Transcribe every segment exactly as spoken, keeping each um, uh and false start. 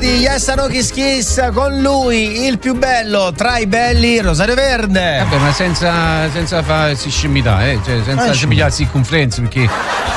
di Yes No Kiss Kiss, con lui il più bello tra i belli, Rosario Verde. Vabbè, ma senza, senza farsi scimità, eh? Cioè, senza scimittarsi in conferenza, perché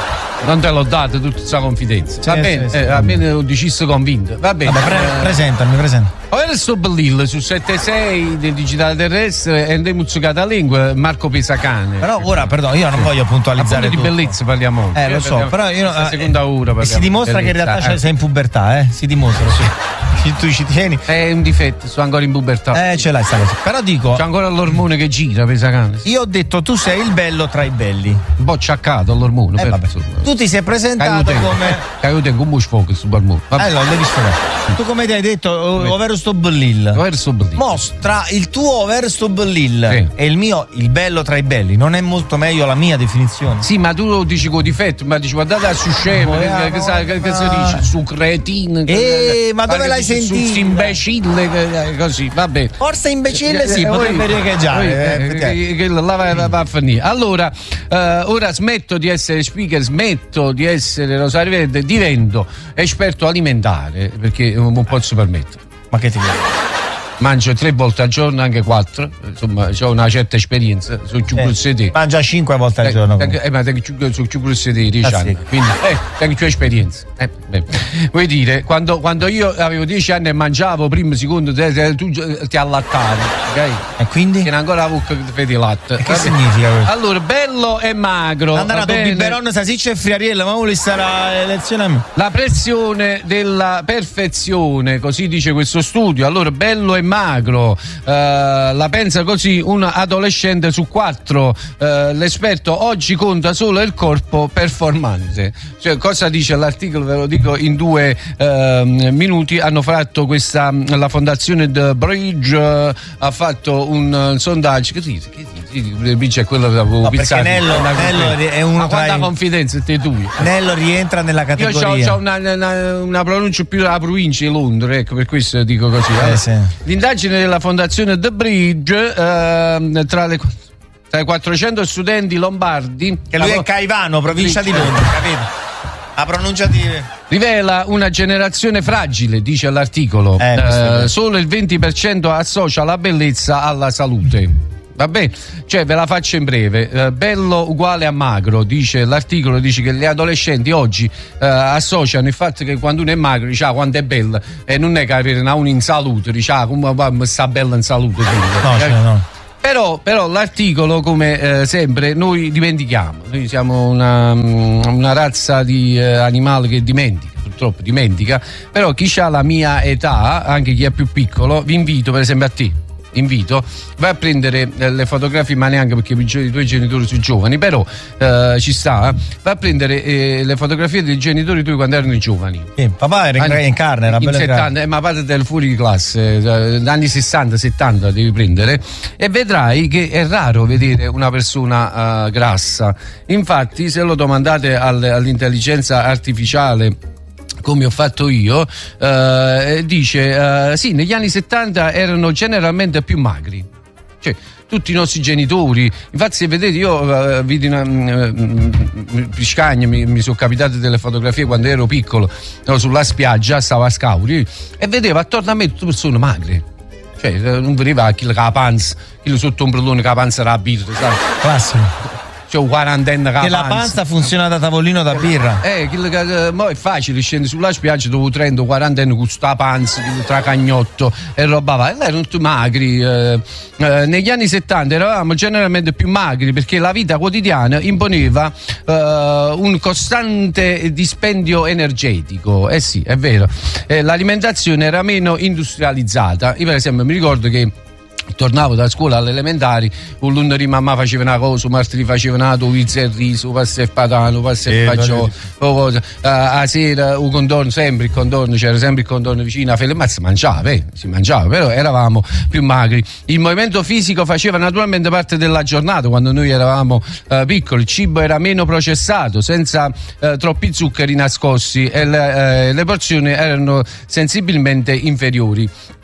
non te l'ho dato tutta questa confidenza. Va sì, bene, sì, eh, sì. almeno ho deciso convinto. Va bene. Vabbè, pre- eh, presentami, presentami. Ora sto bellillo su sette sei del digitale terrestre e andiamo zuccata lingua Marco Pesacane. Però ora, perdono, io non voglio puntualizzare Appunto di tutto. bellezza parliamo. Eh, lo so, parliamo, però io questa eh, seconda ora e si dimostra che in realtà eh. sei in pubertà, eh? Si dimostra, sì. Tu ci tieni. È un difetto, sto ancora in pubertà. Eh, ce l'hai sta cosa. Però dico, c'è ancora l'ormone che gira, Pesacane. io ho detto tu sei il bello tra i belli. Un po' ciaccato l'ormone, Eh, però, vabbè. insomma. Tu ti sei presentato come Caio tengo un po' sfogo su Barmone. Eh, no, devi sfogare. Tu come ti hai detto, o- ovvero sto bellil. Ovvero sto bellil. Mostra il tuo ovvero sto bellil Sì. e il mio, il bello tra i belli. Non è molto meglio la mia definizione? Sì, ma tu lo dici con difetto, ma dici guardate su scemo, Oh, che, eh, che, no, sa- che, che si ma- dice? Su cretino. Eh, ma dove l'hai Su sentita? imbecille, che- così, vabbè. Forse imbecille sì, Eh, potrebbe poi- riecheggiare. poi, eh, eh, effettivamente. che- che là va, va- va a finire. Allora, eh, ora smetto di essere speaker, smetto di essere Rosario Verde, divento esperto alimentare, perché non posso permettere. Ma che ti viene? Mangio tre volte al giorno, anche quattro, insomma, ho una certa esperienza, sono più grosso di te. Mangia cinque volte al giorno. Eh, eh, ma tengo più, sono più grosso di te, dieci Ah, anni, sì. quindi eh, tengo più esperienza. Eh, beh. Vuoi dire, quando, quando io avevo dieci anni e mangiavo primo, secondo, te, te, tu ti allattavi, ok? E quindi? Che non ancora avevo che fai latte. E che Va bene. significa questo? Allora, bello e magro. Andare va a bene? biberon, salsiccia e friariella, ma vuole stare l'elezione a me. La pressione della perfezione, così dice questo studio. Allora, bello e magro, eh, la pensa così un adolescente su quattro. Eh, l'esperto oggi conta solo il corpo performante. Cioè, cosa dice l'articolo? Ve lo dico in due eh, minuti. Hanno fatto questa, la fondazione The Bridge eh, ha fatto un, un sondaggio. Che dice? Che dice? The Bridge è quello che avevo No, perché pizzato. Nello- Nello è uno Ma tra quanta i- confidenza te tu? Nello rientra nella Io categoria. ho una, una, una pronuncia più della provincia di Londra, ecco, per questo dico così. Eh, Allora, sì. l'indagine della fondazione The Bridge ehm, tra, le, tra i quattrocento studenti lombardi Che lui è Caivano, provincia di Londra, capito? La pronuncia di. rivela una generazione fragile, dice l'articolo. Eh, questo è- solo il venti per cento associa la bellezza alla salute. Vabbè, cioè ve la faccio in breve. Eh, bello uguale a magro, dice l'articolo, dice che gli adolescenti oggi eh, associano il fatto che quando uno è magro dice ah, quanto è bello, e non è che avere uno in salute, dice ah, come va, sta bella in salute. No, cioè, no. Però, però l'articolo, come eh, sempre, noi dimentichiamo. Noi siamo una, una razza di eh, animale che dimentica, purtroppo dimentica. Però chi ha la mia età, anche chi è più piccolo, vi invito per esempio a te. Invito, vai a prendere eh, le fotografie, ma neanche perché i tuoi- i tuoi genitori sono giovani, però eh, ci sta, vai a prendere eh, le fotografie dei genitori tuoi quando erano giovani. Sì, papà era in, Anni- in carne, era in bello in carne. settanta, eh, ma parte del fuori di classe, eh, anni sessanta settanta devi prendere, e vedrai che è raro vedere una persona eh, grassa. Infatti, se lo domandate al- all'intelligenza artificiale, come ho fatto io, eh, dice eh, sì, negli anni settanta erano generalmente più magri. Cioè, tutti i nostri genitori, infatti se vedete io eh, vidi una uh, Piscagna, mi, mi sono capitate delle fotografie quando ero piccolo, ero sulla spiaggia, stavo a Scauri e vedevo attorno a me tutte persone magre. Cioè, eh, non vedeva chi la panza, chi sotto un ombrellone che la panza era la birra, sai? Classico. Cioè, un quarantenne che Che la panza funziona da tavolino da birra. eh, quello che, eh, mo è facile, scendi sulla spiaggia dopo trenta quaranta anni con sta panza, tra cagnotto e roba va. E là erano tutti magri. Eh, eh, negli anni settanta eravamo generalmente più magri perché la vita quotidiana imponeva eh, un costante dispendio energetico. Eh sì, è vero. Eh, l'alimentazione era meno industrializzata. Io per esempio mi ricordo che tornavo da scuola alle elementari, un lunedì mamma faceva una cosa, un martedì faceva una tovizza e riso, pasta e patano, pasta e Eh, fagiolo, cosa. A sera un contorno, sempre il contorno, c'era sempre il contorno vicino a Fede, ma si mangiava, eh, si mangiava, però eravamo più magri. Il movimento fisico faceva naturalmente parte della giornata quando noi eravamo eh, piccoli, il cibo era meno processato, senza eh, troppi zuccheri nascosti e le, eh, le porzioni erano sensibilmente inferiori.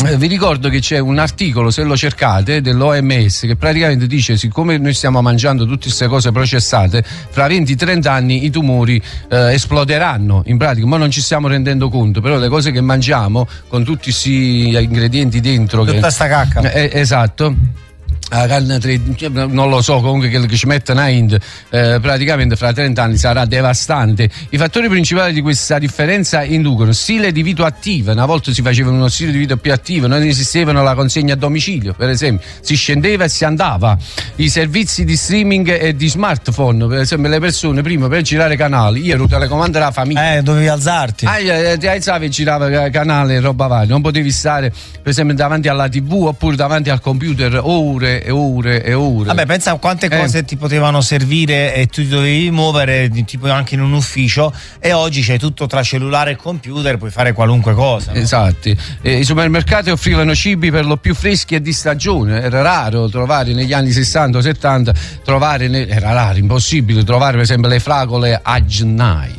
Eh, vi ricordo che c'è un articolo, se lo cercate, dell'O M S che praticamente dice: siccome noi stiamo mangiando tutte queste cose processate, fra venti trenta anni i tumori eh, esploderanno. In pratica, ma non ci stiamo rendendo conto, però le cose che mangiamo con tutti questi ingredienti dentro, tutta che, sta cacca, eh, esatto, la carne tre, non lo so, comunque che, che ci mettono in eh, praticamente fra trenta anni sarà devastante. I fattori principali di questa differenza inducono stile di vita attiva. Una volta si faceva uno stile di vita più attivo, non esistevano la consegna a domicilio, per esempio, si scendeva e si andava, i servizi di streaming e di smartphone, per esempio le persone prima per girare canali, io ero telecomando della famiglia, eh dovevi alzarti, ah, ti alzavi e girava canale e roba varia, non potevi stare per esempio davanti alla tivù oppure davanti al computer ore e ore e ore. Vabbè, pensa a quante cose eh. ti potevano servire e tu ti dovevi muovere tipo anche in un ufficio, e oggi c'è tutto tra cellulare e computer, puoi fare qualunque cosa, no? Esatto. E i supermercati offrivano cibi per lo più freschi e di stagione, era raro trovare negli anni sessanta o settanta trovare ne... era raro, impossibile trovare per esempio le fragole a gennaio.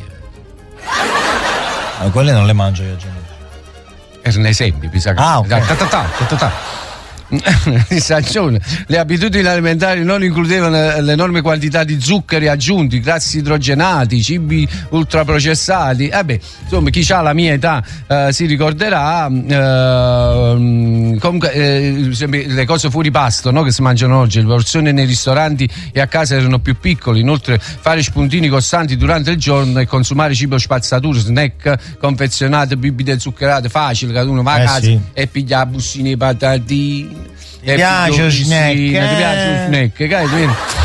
Ma quelle non le mangio io a gennaio. Erano esempi, mi sa che. Ah, ok. Ta ta ta, ta ta ta. Di stagione. Le abitudini alimentari non includevano l'enorme quantità di zuccheri aggiunti, grassi idrogenati, cibi ultraprocessati. Eh beh, insomma, chi ha la mia età eh, si ricorderà eh, comunque eh, le cose fuori pasto, no, che si mangiano oggi, le porzioni nei ristoranti e a casa erano più piccole. Inoltre fare spuntini costanti durante il giorno e consumare cibo spazzatura, snack confezionate, bibite zuccherate facile, che uno va a eh casa sì. e piglia la bustina di patatine. Ti piace lo snack? Ti piace lo snack, capito?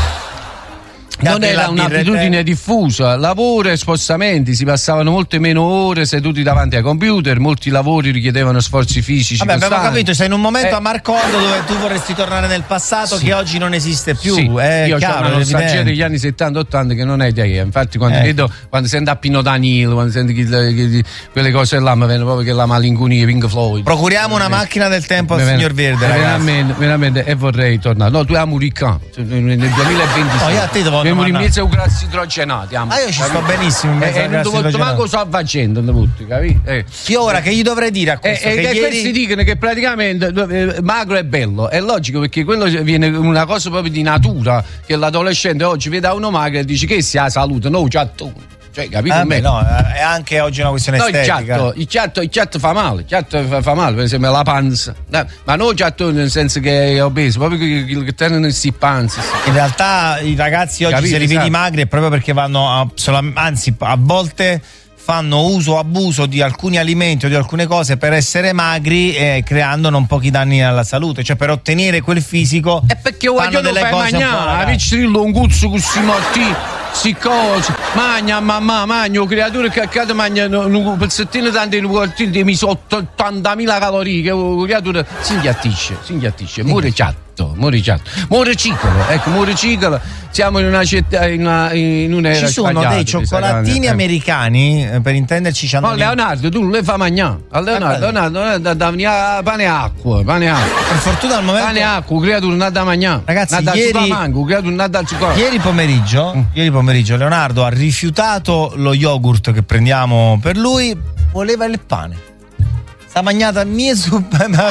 Non era un'abitudine diffusa, lavoro e spostamenti, si passavano molte meno ore seduti davanti ai computer, molti lavori richiedevano sforzi fisici. Vabbè, costanti. abbiamo capito, sei in un momento eh, a Marcondo dove tu vorresti tornare nel passato, sì, che oggi non esiste più. Sì, è io chiaro, ho una nostalgia degli anni settanta ottanta che non hai idea. Infatti quando eh. vedo, quando sento a Pino Danilo, quando sento che, che, quelle cose là mi viene proprio che la malinconia, Pink Floyd. Procuriamo una macchina del tempo al signor Verde, veramente, veramente, e vorrei tornare. No, tu amo Riccan nel duemilaventisei. Oh, io a te devo andare in mezzo a idrogenati, ah, io ci sto benissimo in mezzo e non devo manco sto facendo, capito? Eh. Io ora che gli dovrei dire a questo e, che e ieri... questi dicono che praticamente eh, magro è bello, è logico, perché quello viene una cosa proprio di natura, che l'adolescente oggi vede uno magro e dice che si ha salute, no, già tu. Cioè, capito? Ah, beh, no, è anche oggi una questione no, estetica. Il ciatto, il ciatto, il ciatto fa male, il ciatto fa, fa male, per esempio la panza. No, ma non il ciatto nel senso che è obeso, proprio che, che, che tengono questi panzi. In realtà i ragazzi oggi, capito, se li vedi esatto. magri è proprio perché vanno a, anzi a volte fanno uso o abuso di alcuni alimenti o di alcune cose per essere magri, eh, creando non pochi danni alla salute, cioè per ottenere quel fisico. E perché voglio delle fai cose mangiare, avvicino un guzzo così morti, si cose, magna mamma, magna, creature che accade mangia un pezzettino tanto in un di mi sotto ottantamila calorie, che un creatura si inghiattisce, si inghiattisce, muore ciatto. Muore ciatto, muore cicolo, ecco, muore cicolo. Siamo in una città, in, una, in un'era. Ci sono dei cioccolatini americani, eh, per intenderci. C'hanno no, Leonardo, tu le fai mangiare. A Leonardo, Leonardo, da, da, da, pane e acqua, pane e acqua. Per fortuna al momento. Pane e acqua, creatura non da mangiare. Ragazzi, nada ieri, manco, creatura da ieri pomeriggio, mm. ieri pomeriggio Leonardo ha rifiutato lo yogurt che prendiamo per lui, voleva il pane. Sta mangiata mia su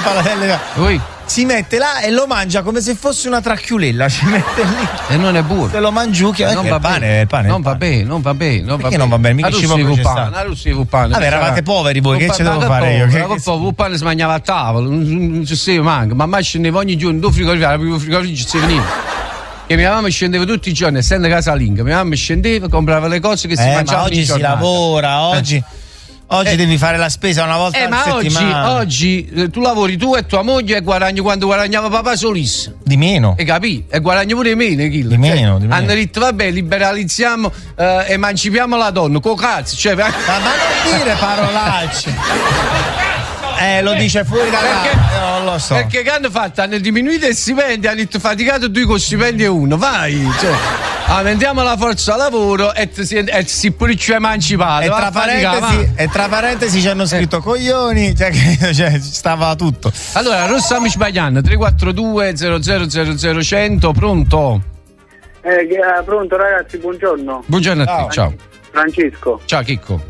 Ui. Si mette là e lo mangia come se fosse una tracchiulella, ci mette lì e non è buono, se lo mangiucchia, non va bene, pane, non va bene, non va bene, non va bene, non va bene, mica ci vuole pane, pane. Vabbè, eravate poveri voi, che ce devo fare io? Che il pane si mangiava a tavola, non ci si manca, ma mai scendeva ogni giorno, due frigoriferi, il frigorifero ci si veniva. Che mia mamma scendeva tutti i giorni, essendo casalinga, mia mamma scendeva, comprava le cose che si eh, mangiavano. Ma oggi si lavora, oggi eh. Oggi eh, devi fare la spesa una volta eh, alla ma settimana. Oggi, oggi eh, tu lavori tu e tua moglie e guadagni quando guadagnava papà solissimo. Di meno. E capì? E guadagni pure meno. Kill. Di meno, cioè, di meno. Hanno detto vabbè, liberalizziamo, eh, emancipiamo la donna. Co cazzo, cioè, ma, ma non dire parolacce. Eh, lo dice fuori dalla perché, non lo so. Perché che hanno fatto? Hanno diminuito i stipendi, hanno detto faticato due con stipendi e uno. Vai, cioè. Aumentiamo la forza lavoro e si, e si pure ci emancipato. E tra, parentesi, e tra parentesi ci hanno scritto eh. coglioni, cioè che cioè, stava tutto. Allora, Rossami Sbagliano, tre quattro due zero zero zero zero cento, pronto? Eh, pronto ragazzi, buongiorno. Buongiorno a te, ciao. Francesco. Ciao Chicco.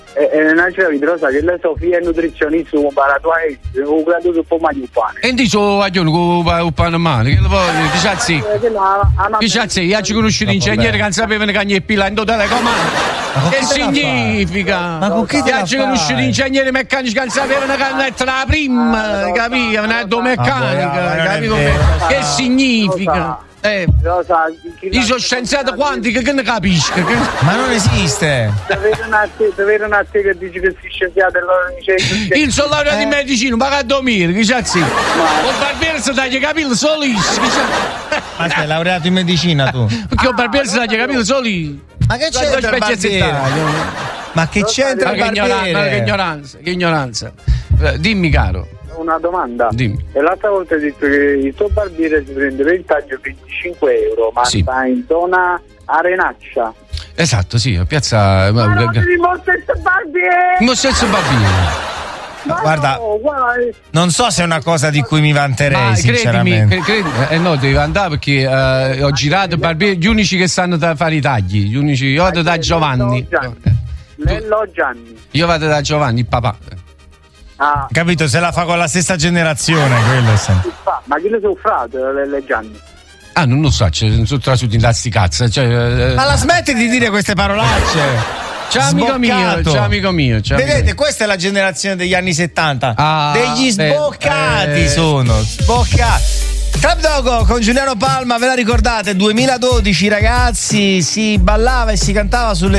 E, e non c'è la rosa che la Sofia è nutrizionista, un barato a essere, un grado su pomma di pane. E dice oh, aglione con un pane a mano, che lo vuoi? Diciazzi, diciazzi, io ci conosciuto ingegnere che non sapevano che ne pila in totale comando. Che significa? Ma con chi ti ha conosciuto ingegneri meccanici che non sapevano che non era la prima, capiva? Non è meccanica, capito? Che significa? Eh, io sono scienziato quantico che ne capisco. Ma non esiste. Davvero una te che dici che sei scienziato e loro dice il sono laureato in medicina, ma che a dormire, che c'è? Il barbiere si taglia i capelli soli. Ma sei laureato in medicina tu? Perché il barbiere si taglia i capelli soli. Ma che c'entra il barbiere? Ma che c'entra il barbiere? Ma che ignoranza, che ignoranza. Dimmi caro. Una domanda. Dimmi. E l'altra volta hai detto che il tuo barbiere si prende per il taglio venticinque euro, ma sì. Sta in zona Arenaccia. Esatto, sì, a piazza. Ma non ti dimostri il barbiere! Dimostri il barbiere. Ma guarda, no, non so se è una cosa di cui mi vanterei, ma sinceramente. Credimi, credimi, eh no, devi andare perché uh, ho girato barbieri, gli unici che sanno da fare i tagli, gli unici. Io vado da Giovanni. Nello Gianni. Io vado da Giovanni, il papà. Ah. Capito? Se la fa con la stessa generazione, quello è sempre. Ma chi le sono frate, le Gianni? Ah, non lo so, sono trasuti in sti cazzo. Cioè, eh, ma la smetti di dire queste parolacce. Ciao amico mio, ciao amico mio. Ciao Vedete, amico. Questa è la generazione degli anni settanta. Ah, degli sboccati eh, sono. Sboccati. Club Dogo con Giuliano Palma, ve la ricordate? duemiladodici ragazzi, si ballava e si cantava sulle